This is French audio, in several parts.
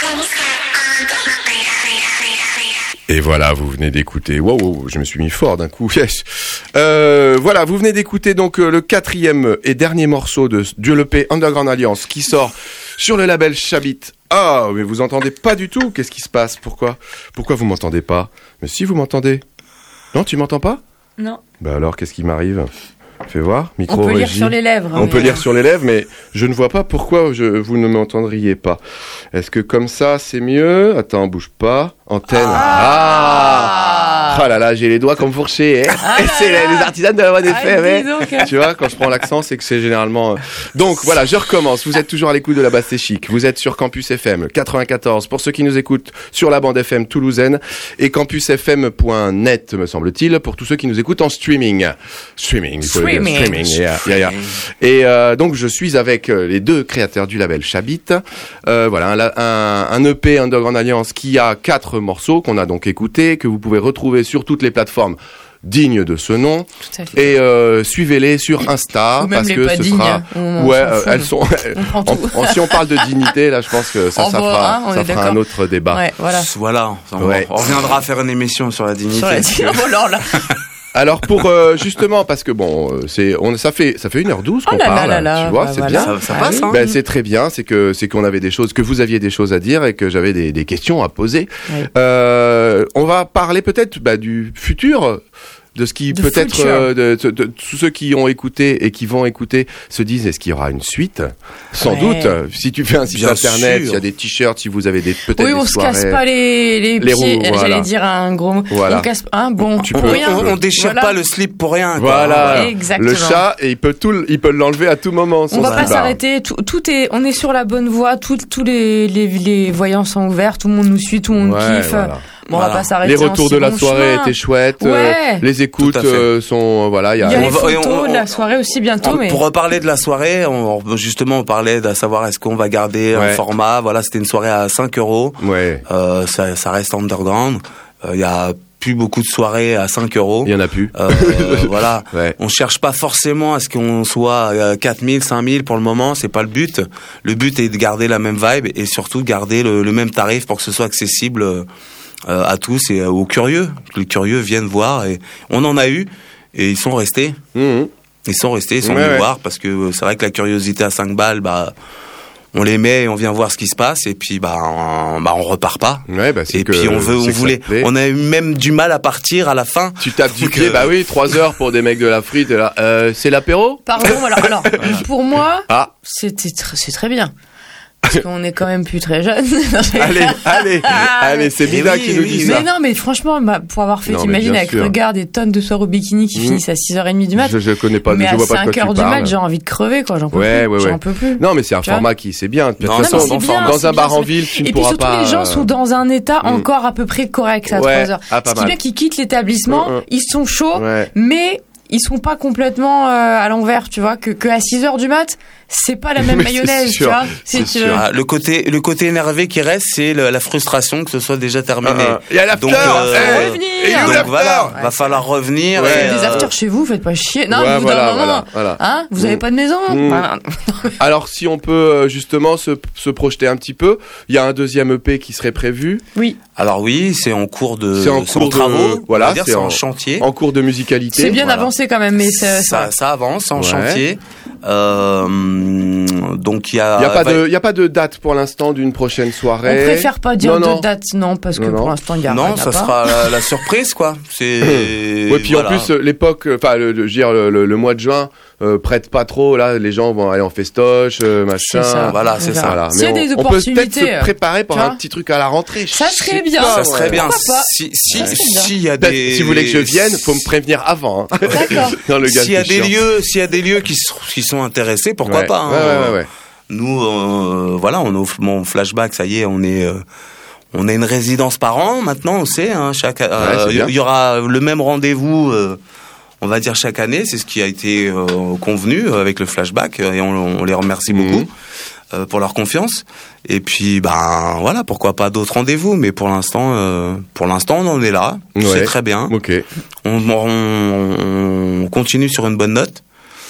Et voilà, vous venez d'écouter. Wow, je me suis mis fort d'un coup. Yes. Voilà, vous venez d'écouter donc le 4e et dernier morceau de Dieu le paie, Underground Alliance, qui sort sur le label Chabit. Ah, mais vous entendez pas du tout. Qu'est-ce qui se passe? Pourquoi vous m'entendez pas? Mais si, vous m'entendez. Non, tu m'entends pas? Non. Bah alors, qu'est-ce qui m'arrive? Fais voir, micro. On peut lire sur les lèvres. On peut lire sur les lèvres, mais je ne vois pas pourquoi vous ne m'entendriez pas. Est-ce que comme ça, c'est mieux? Attends, bouge pas. Antenne. Ah là là, j'ai les doigts comme fourchés. Hein. C'est les artisans de la voix des faits. Tu vois, quand je prends l'accent, c'est que c'est généralement... Donc voilà, je recommence. Vous êtes toujours à l'écoute de la Basse C'est Chic. Vous êtes sur Campus FM 94 pour ceux qui nous écoutent sur la bande FM toulousaine et campusfm.net, me semble-t-il, pour tous ceux qui nous écoutent en streaming. Streaming. Yeah. Et donc je suis avec les deux créateurs du label Chabit. Voilà, un EP Underground Alliance qui a 4 morceaux qu'on a donc écoutés, que vous pouvez retrouver sur toutes les plateformes dignes de ce nom. Et suivez-les sur Insta, parce que ce sera... elles sont... Si on parle de dignité, là, je pense que ça fera un autre débat. Ouais, voilà. On reviendra faire une émission sur la dignité. Alors pour justement parce que bon ça fait 1h12 qu'on parle, tu vois, c'est bien. Ça passe hein. Ben c'est très bien, c'est qu'on avait que vous aviez des choses à dire et que j'avais des questions à poser. Oui. On va parler peut-être du futur. De ce qui peut-être de tous ceux qui ont écouté et qui vont écouter se disent est-ce qu'il y aura une suite? Sans doute. Si tu fais un site internet, il y a des t-shirts, si vous avez peut-être des soirées. Oui, on se casse pas les pieds. Roues, voilà. J'allais dire un gros mot. Voilà. On casse pas. On déchire pas le slip pour rien. Voilà. Exactement. Le chat et il peut l'enlever à tout moment. On va pas s'arrêter. On est sur la bonne voie. Tous les voyants sont ouverts. Tout le monde nous suit. Tout le monde kiffe. Voilà. Bon, on va pas s'arrêter. Les retours de la soirée étaient chouettes. Les écoutes sont il y a les photos de la soirée aussi bientôt. Pour reparler de la soirée, on parlait de savoir est-ce qu'on va garder un format. Voilà, c'était une soirée à 5 €. Ouais. Ça reste underground. Il y a plus beaucoup de soirées à 5 €. Il y en a plus. Voilà. Ouais. On cherche pas forcément à ce qu'on soit 4000, 5000 pour le moment. C'est pas le but. Le but est de garder la même vibe et surtout de garder le même tarif pour que ce soit accessible à tous et aux curieux. Les curieux viennent voir et on en a eu et ils sont restés. Ils sont venus voir parce que c'est vrai que la curiosité à 5 balles, on les met et on vient voir ce qui se passe et puis on repart pas. Et puis on a eu même du mal à partir à la fin. Tu tapes du pied, 3 heures pour des mecs de la frite. Là, c'est l'apéro. Pardon, alors pour moi, c'est très bien. Parce qu'on est quand même plus très jeunes. Allez, c'est Bida qui nous dit ça. Mais non, mais franchement, pour avoir fait, t'imagines, avec Regard des tonnes de soirs au bikini qui finissent à 6h30 du mat. Je connais pas, mais je vois pas de quoi tu parles. Mais à 5h du mat, j'ai envie de crever, quoi. J'en peux plus. J'en peux plus. Non, mais c'est un format qui, c'est bien. De toute façon, dans un bar en ville, tu ne pourras pas. Et puis surtout, les gens sont dans un état encore à peu près correct à 3h. Ce qui est bien qu'ils quittent l'établissement, ils sont chauds, mais ils sont pas complètement à l'envers, tu vois, que à 6h du mat, c'est pas la même mayonnaise, tu vois. C'est sûr. Le côté énervé qui reste, c'est la frustration que ce soit déjà terminé. Il y a l'after. Donc voilà, va falloir revenir. Des afters chez vous, faites pas chier. Non, voilà. Hein, vous avez pas de maison. Alors si on peut justement se projeter un petit peu, il y a un deuxième EP qui serait prévu. Oui. Alors oui, c'est en cours de travaux. Voilà, c'est en chantier. En cours de musicalité. C'est bien avancé quand même, mais ça avance en chantier. Donc il y a pas de date pour l'instant d'une prochaine soirée. On préfère pas dire de date, parce que pour l'instant il y a rien. Non, ça sera la surprise, quoi. Puis en plus l'époque, le mois de juin prête pas trop. Là, les gens vont aller en festoche, machin. C'est ça. Voilà. S'il y a des on peut peut-être opportunités, se préparer pour un petit truc à la rentrée. Ça serait bien. Ça serait bien. Si y a des, si vous voulez que je vienne, faut me prévenir avant. D'accord. S'il y a des lieux qui sont intéressés, pourquoi pas. Nous, mon flashback, ça y est, on a une résidence par an maintenant, on sait. Il y aura le même rendez-vous. On va dire chaque année, c'est ce qui a été convenu avec le flashback et on les remercie beaucoup pour leur confiance. Et puis pourquoi pas d'autres rendez-vous, mais pour l'instant on en est là, c'est très bien. OK. On continue sur une bonne note.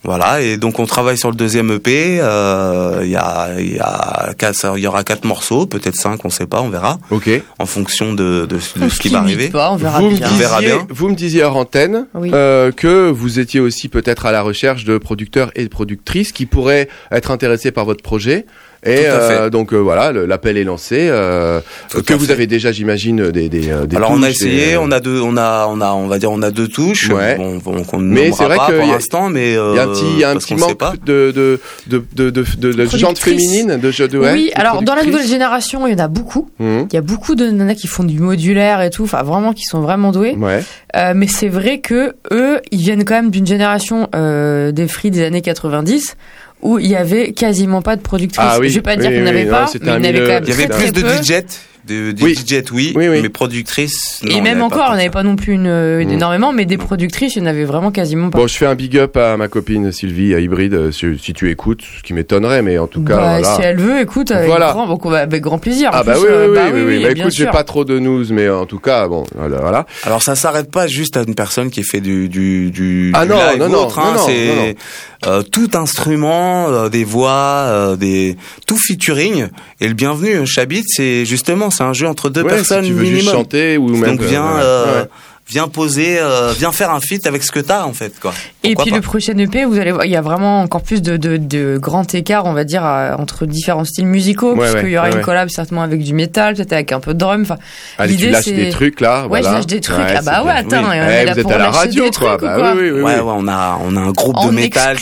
Voilà, et donc on travaille sur le deuxième EP. Il y aura 4 morceaux, peut-être 5, on sait pas, on verra. Ok. En fonction de ce qui va arriver. Pas, on verra bien. Vous me disiez hors antenne que vous étiez aussi peut-être à la recherche de producteurs et de productrices qui pourraient être intéressés par votre projet. Et donc voilà, l'appel est lancé. Que vous avez déjà, j'imagine, des alors touches, on a essayé, on a 2 touches. Ouais. Bon, qu'on ne nommera pas pour l'instant, mais il y a un petit manque de gente féminine, oui, alors dans la nouvelle génération, il y en a beaucoup. Il y a beaucoup de nanas qui font du modulaire et tout, enfin vraiment qui sont vraiment douées. Ouais. Mais c'est vrai que eux, ils viennent quand même d'une génération des Free des années 90. Où il y avait quasiment pas de productrices. Ah, oui, je vais pas dire qu'il n'y en avait pas, mais il y en avait quand même. Il y avait plus de DJs. DJs, oui, mais productrices, non. Et même encore, on n'avait pas non plus énormément, mais des productrices, il n'y en avait vraiment quasiment pas. Bon, je fais un big up à ma copine Sylvie, à Hybrid, si tu écoutes, ce qui m'étonnerait, mais en tout cas, voilà. Si elle veut, écoute, avec grand plaisir. Ah, oui. Bah, écoute, j'ai pas trop de news, mais en tout cas, bon, voilà. Alors, ça s'arrête pas juste à une personne qui fait du live ou autre, hein. C'est tout instrument, des voix, tout featuring. Et le bienvenu, Chabit, c'est justement, c'est un jeu entre 2 personnes si tu veux minimum. Juste chanter ou même. Donc viens poser, viens faire un feat avec ce que t'as en fait, quoi. Et puis le prochain EP, vous allez voir, il y a vraiment encore plus de grands écarts, on va dire, entre différents styles musicaux, puisqu'il y aura une collab certainement avec du métal, peut-être avec un peu de drum. Enfin, allez, tu lâches des trucs là. Ouais, je lâche des trucs. Ah bah ouais, attends, on est là pour lâcher des trucs, quoi. Ouais, on a un groupe de métal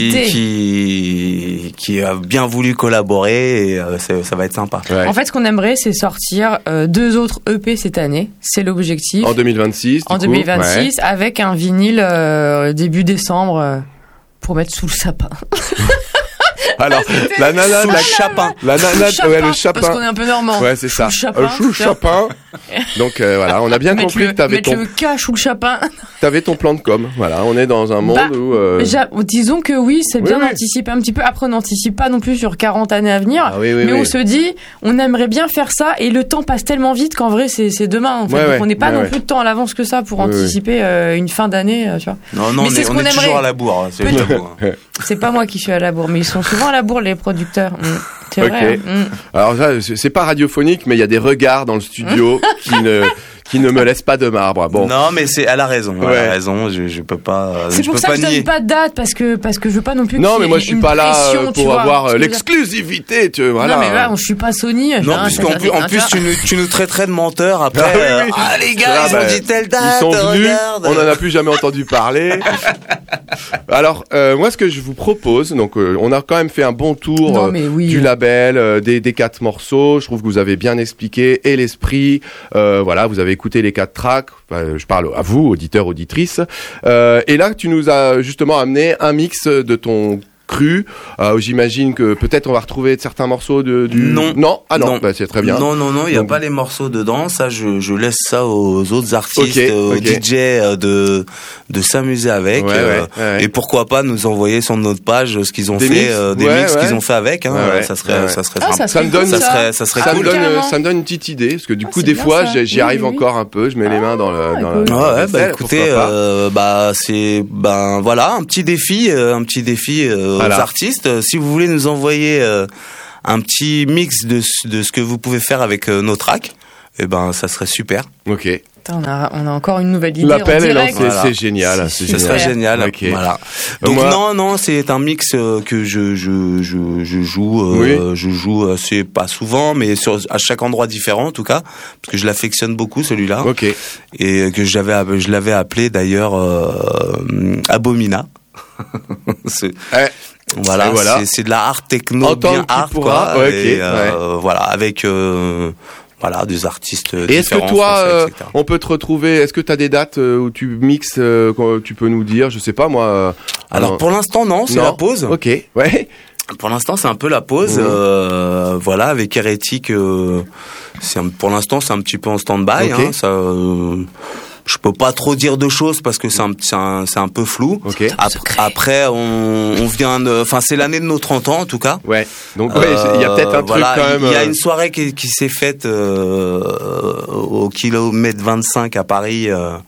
qui a bien voulu collaborer et ça va être sympa. En fait, ce qu'on aimerait, c'est sortir 2 autres EP cette année. C'est l'objectif. En 2026. En 2026, avec un vinyle début décembre pour mettre sous le sapin. Alors, la nana, le chapin. La nana, le chapin. Parce qu'on est un peu normand. Ouais, c'est ça. Sous le chapin. Donc, voilà, on a bien compris que t'avais le cache sous le chapin. T'avais ton plan de com. Voilà, on est dans un monde où... Disons que oui, c'est bien d'anticiper un petit peu. Après, on n'anticipe pas non plus sur 40 années à venir. Mais on se dit, on aimerait bien faire ça et le temps passe tellement vite qu'en vrai, c'est demain. En fait. Donc, on n'est pas non plus de temps à l'avance que ça pour anticiper une fin d'année, tu vois. Non, mais on est toujours à la bourre. C'est pas moi qui suis à la bourre, mais ils sont souvent à la bourre, les producteurs. C'est vrai. Alors ça, c'est pas radiophonique, mais il y a des regards dans le studio qui ne me laissent pas de marbre. Bon. Non, mais elle a raison. Elle a raison. Je peux pas. C'est pour ça que je donne pas de date parce que je veux pas non plus. Non, mais moi je suis pas là pour avoir l'exclusivité. Voilà. Non, mais là, je suis pas Sony. Non, puisqu'en plus tu nous traiterais de menteur après. Ah les gars, ils ont dit telle date. Ils sont venus. On en a plus jamais entendu parler. Alors moi, ce que je vous propose, donc on a quand même fait un bon tour du label, des 4 morceaux. Je trouve que vous avez bien expliqué et l'esprit. Voilà, vous avez écouté les 4 tracks. Je parle à vous, auditeurs, auditrices. Et là, tu nous as justement amené un mix de ton cru. J'imagine que peut-être on va retrouver certains morceaux Non. Non. Bah, c'est très bien. Non, il y a pas les morceaux dedans. Ça, je laisse ça aux autres artistes, aux DJ de s'amuser avec. Et pourquoi pas nous envoyer sur notre page ce qu'ils ont fait, des mix qu'ils ont fait avec. Hein. Ça serait sympa. Ça me donne, ça serait cool. Ça me donne une petite idée parce que du coup des fois j'y arrive encore un peu. Je mets les mains dans le. Écoutez, c'est voilà un petit défi aux artistes. Si vous voulez nous envoyer un petit mix de ce que vous pouvez faire avec nos tracks, ça serait super. Ok. On a encore une nouvelle idée. L'appel est lancé, c'est génial. Ça serait génial. Okay. Voilà. Donc non, c'est un mix que je joue. Je joue assez pas souvent, mais à chaque endroit différent en tout cas, parce que je l'affectionne beaucoup celui-là. Ok. Et que je l'avais appelé d'ailleurs Abomina. Voilà. C'est de la art techno bien art quoi. Voilà, avec des artistes différents. Et est-ce que toi, on peut te retrouver? Est-ce que tu as des dates où tu mixes, tu peux nous dire? Je sais pas moi. Alors pour l'instant non, c'est la pause. Ok. Ouais. Pour l'instant c'est un peu la pause. Voilà, avec Hérétique. Pour l'instant c'est un petit peu en stand-by. Okay. Hein, ça. Je peux pas trop dire de choses parce que c'est un peu flou. Okay. Après, on vient c'est l'année de nos 30 ans en tout cas. Ouais. Donc il y a peut-être un truc quand même. Il y a une soirée qui s'est faite au kilomètre 25 à Paris.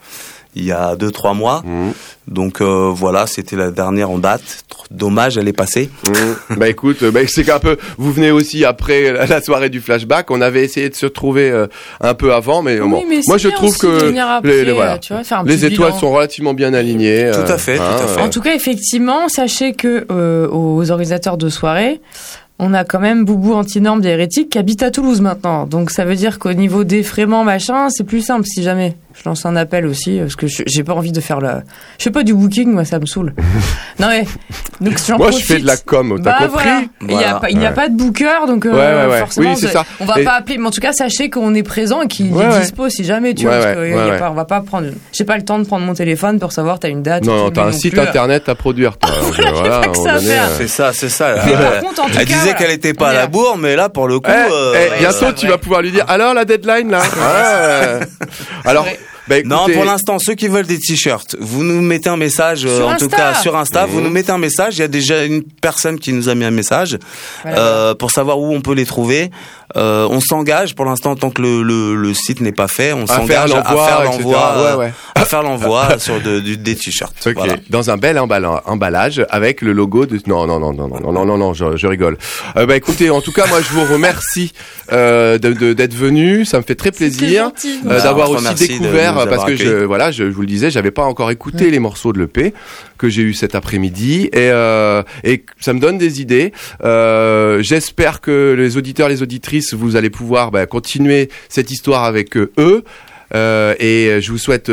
il y a 2-3 mois. Donc voilà, c'était la dernière en date. Dommage, elle est passée. Bah écoute, c'est qu'un peu. Vous venez aussi après la soirée du flashback. On avait essayé de se retrouver un peu avant, mais, bon. Mais moi je trouve que après, tu vois, les étoiles sont relativement bien alignées. Tout à fait, tout à fait. En tout cas, effectivement, sachez que aux organisateurs de soirée, on a quand même Boubou Antinorme des Hérétiques qui habite à Toulouse maintenant. Donc ça veut dire qu'au niveau défraiement, machin, c'est plus simple si jamais. Je lance un appel aussi, parce que j'ai pas envie de faire je sais pas, du booking, moi ça me saoule. Non mais, donc j'en moi profite. Je fais de la com, t'as compris? Voilà. Il n'y a pas de booker, donc forcément, oui, c'est ça. On va pas appeler, mais en tout cas, sachez qu'on est présent et qu'il est dispo si jamais, tu vois, parce que on va pas prendre, j'ai pas le temps de prendre mon téléphone pour savoir t'as une date. Non, t'as un site internet à produire, toi. Voilà, c'est ça. Mais par contre, en tout cas, elle disait qu'elle était pas à la bourre, mais là, pour le coup, bientôt, tu vas pouvoir lui dire, alors la deadline, là? Alors, écoutez... Non, pour l'instant, ceux qui veulent des t-shirts, vous nous mettez un message, en tout cas sur Insta, vous nous mettez un message. Il y a déjà une personne qui nous a mis un message pour savoir où on peut les trouver. On s'engage pour l'instant tant que le site n'est pas fait. On s'engage à faire l'envoi sur des t-shirts. Okay. Voilà. Dans un bel emballage avec le logo de. Non, je rigole. Écoutez, en tout cas, moi je vous remercie d'être venu. Ça me fait très plaisir d'avoir aussi découvert parce que je vous le disais, j'avais pas encore écouté les morceaux de l'EP que j'ai eu cet après-midi et ça me donne des idées. J'espère que les auditeurs, les auditrices, vous allez pouvoir continuer cette histoire avec eux. Et je vous souhaite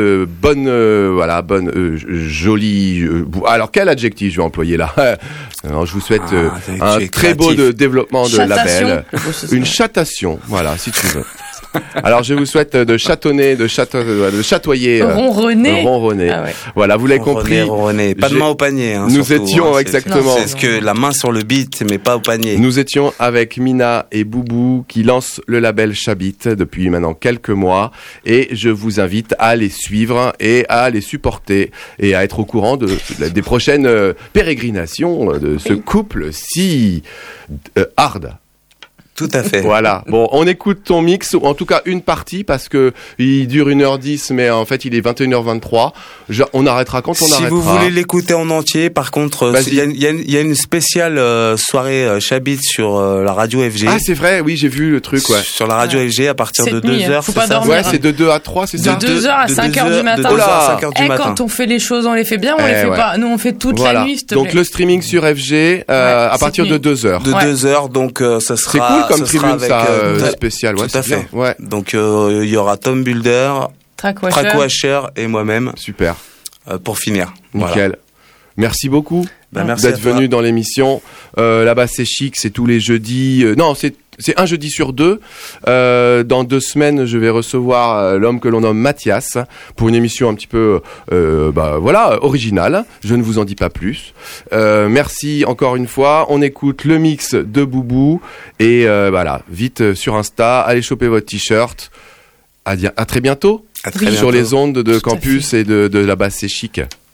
jolie. Alors quel adjectif je vais employer là? Alors, je vous souhaite un très beau développement de label, une chatation. Voilà, si tu veux. Alors je vous souhaite de chatouiller, ronronner. Ah ouais. Voilà, vous l'avez compris. Ronronner. Pas de main au panier. Hein, nous surtout, étions exactement. C'est ce que la main sur le beat, mais pas au panier. Nous étions avec Mina et Boubou qui lancent le label Chabit depuis maintenant quelques mois, et je vous invite à les suivre et à les supporter et à être au courant des prochaines pérégrinations de ce couple si hard. Tout à fait. Voilà. Bon, on écoute ton mix, ou en tout cas une partie, parce que il dure 1h10, mais en fait, il est 21h23. On arrêtera quand on arrêtera. Si vous voulez l'écouter en entier, par contre, il y a une spéciale soirée Chabit sur la radio FG. Ah, c'est vrai, oui, j'ai vu le truc, ouais. Sur la radio FG à partir de 2h. Faut pas dormir. Ouais, c'est de 2 à 3, c'est ça? De 2h à 5h du matin. Quand on fait les choses, on les fait bien, on les fait pas. Nous, on fait toute la nuit, s'il te plaît. Donc, le streaming sur FG, à partir de 2h. De 2h, donc, ça sera. C'est cool comme tribune, ça, spécial. Ouais, tout à fait. Bien. Ouais. Donc, il y aura Tom Builder, Trackwasher et moi-même. Super. Pour finir. Nickel. Voilà. Merci beaucoup merci d'être venu dans l'émission. Là-bas, c'est chic, c'est tous les jeudis. Non, c'est un jeudi sur 2. Dans 2 semaines, je vais recevoir l'homme que l'on nomme Mathias pour une émission un petit peu, originale. Je ne vous en dis pas plus. Merci encore une fois. On écoute le mix de Boubou et vite sur Insta, allez choper votre t-shirt. À très bientôt. À très bientôt. Sur les ondes de Campus et de la base c'est chic.